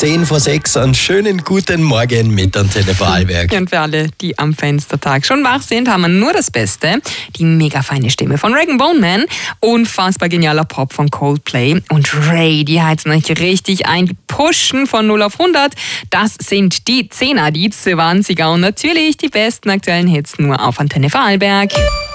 10 vor 6. Einen schönen guten Morgen mit Antenne Vorarlberg. Und für alle, die am Fenstertag schon wach sind, haben wir nur das Beste. Die mega feine Stimme von Rag & Bone Man, unfassbar genialer Pop von Coldplay und Ray, die heizen euch richtig ein, die pushen von 0 auf 100. Das sind die 10er, die 20er und natürlich die besten aktuellen Hits nur auf Antenne Vorarlberg.